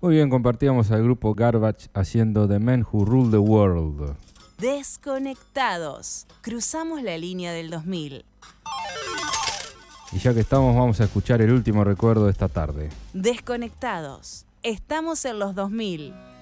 Muy bien, compartíamos al grupo Garbage haciendo The Men Who Rule the World. Desconectados. Cruzamos la línea del 2000. Y ya que estamos, vamos a escuchar el último recuerdo de esta tarde. Desconectados. Estamos en los 2000.